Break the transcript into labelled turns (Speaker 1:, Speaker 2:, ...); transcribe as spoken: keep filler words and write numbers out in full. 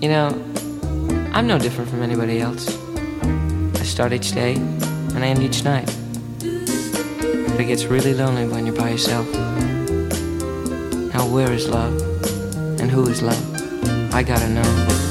Speaker 1: You know, I'm no different from anybody else. I start each day and I end each night. But it gets really lonely when you're by yourself. Now where is love? And who is love? I gotta know.